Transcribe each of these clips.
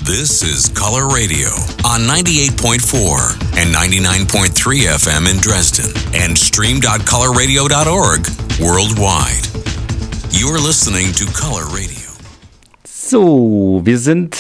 This is Color Radio on 98.4 and 99.3 FM in Dresden and stream.colorradio.org worldwide. You're listening to Color Radio. So, wir sind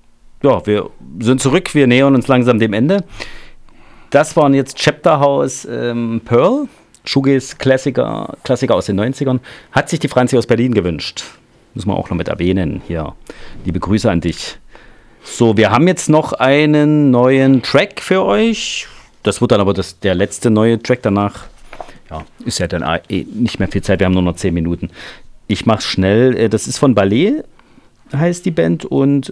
zurück, wir nähern uns langsam dem Ende. Das waren jetzt Chapter House Pearl, Shoegaze Klassiker aus den 90ern. Hat sich die Franzi aus Berlin gewünscht. Muss man auch noch mit erwähnen hier. Liebe Grüße an dich. So, wir haben jetzt noch einen neuen Track für euch. Das wird dann aber der letzte neue Track. Danach ist ja dann nicht mehr viel Zeit. Wir haben nur noch 10 Minuten. Ich mach's schnell. Das ist von Ballet, heißt die Band, und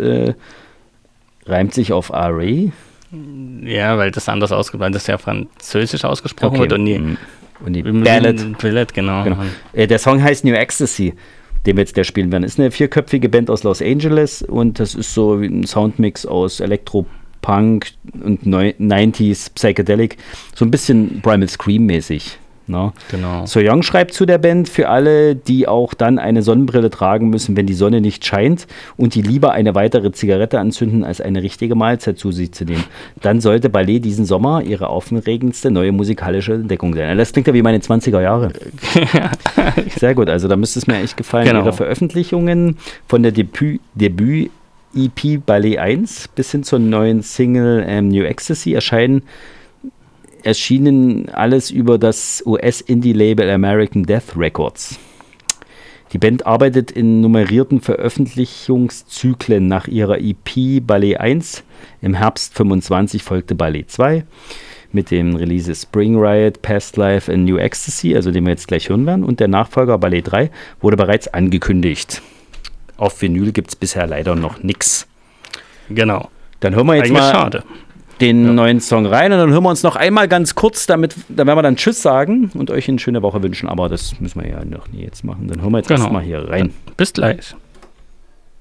reimt sich auf Array. Ja, weil das anders ausgesprochen, das ja französisch ausgesprochen wird und die Ballad, genau. Der Song heißt New Ecstasy, den wir jetzt gleich spielen werden. Ist eine 4-köpfige Band aus Los Angeles und das ist so ein Soundmix aus Elektropunk und 90s Psychedelic, so ein bisschen Primal Scream mäßig. No? Genau. So Young schreibt zu der Band: Für alle, die auch dann eine Sonnenbrille tragen müssen, wenn die Sonne nicht scheint und die lieber eine weitere Zigarette anzünden, als eine richtige Mahlzeit zu sich zu nehmen, dann sollte Ballet diesen Sommer ihre aufregendste neue musikalische Entdeckung sein. Das klingt ja wie meine 20er Jahre. Sehr gut, also da müsste es mir echt gefallen. Genau. Ihre Veröffentlichungen von der Debüt-EP Ballet 1 bis hin zur neuen Single New Ecstasy erschienen alles über das US-Indie-Label American Death Records. Die Band arbeitet in nummerierten Veröffentlichungszyklen. Nach ihrer EP Ballet 1 im Herbst 25 folgte Ballet 2 mit dem Release Spring Riot, Past Life and New Ecstasy, also den wir jetzt gleich hören werden. Und der Nachfolger Ballet 3 wurde bereits angekündigt. Auf Vinyl gibt es bisher leider noch nichts. Genau. Dann hören wir jetzt mal schade. Den neuen Song rein und dann hören wir uns noch einmal ganz kurz, da werden wir dann Tschüss sagen und euch eine schöne Woche wünschen, aber das müssen wir ja noch nie jetzt machen. Dann hören wir jetzt erstmal hier rein. Bis gleich.